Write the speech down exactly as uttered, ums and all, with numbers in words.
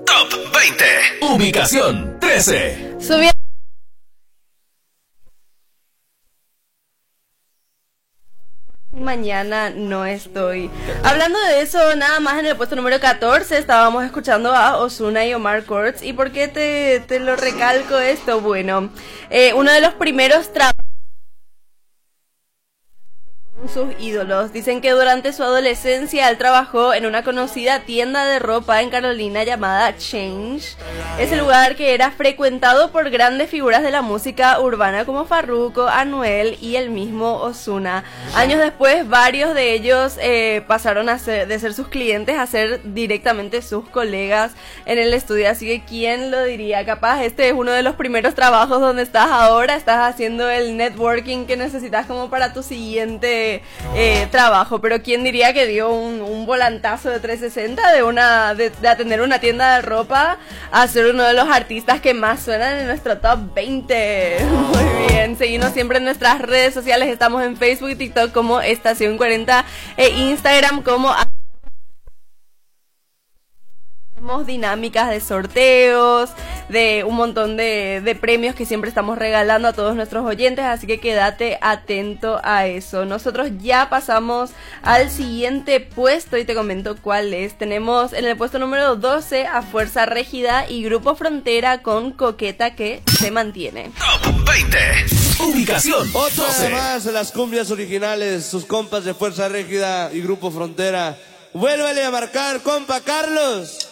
Top veinte. Ubicación trece. Subiendo. Mañana no estoy. Hablando de eso, nada más en el puesto número catorce estábamos escuchando a Ozuna y Omar Courtz. ¿Y por qué te, te lo recalco esto? Bueno, eh, uno de los primeros trabajos sus ídolos. Dicen que durante su adolescencia él trabajó en una conocida tienda de ropa en Carolina llamada Change. Es el lugar que era frecuentado por grandes figuras de la música urbana como Farruko, Anuel y el mismo Ozuna. Años después, varios de ellos eh, pasaron a ser, de ser sus clientes a ser directamente sus colegas en el estudio. Así que, ¿quién lo diría? Capaz este es uno de los primeros trabajos donde estás ahora. Estás haciendo el networking que necesitas como para tu siguiente Eh, trabajo, pero quién diría que dio un, un volantazo de trescientos sesenta de una de, de atender una tienda de ropa a ser uno de los artistas que más suenan en nuestro top veinte. Muy bien, seguimos siempre en nuestras redes sociales, estamos en Facebook y TikTok como Estación cuarenta e Instagram como tenemos dinámicas de sorteos, de un montón de, de premios que siempre estamos regalando a todos nuestros oyentes, así que quédate atento a eso. Nosotros ya pasamos al siguiente puesto y te comento cuál es. Tenemos en el puesto número doce a Fuerza Régida y Grupo Frontera con Coqueta que se mantiene. Top veinte. Ubicación Otra doce. más de las cumbias originales, sus compas de Fuerza Régida y Grupo Frontera. Vuélvele a marcar, compa Carlos.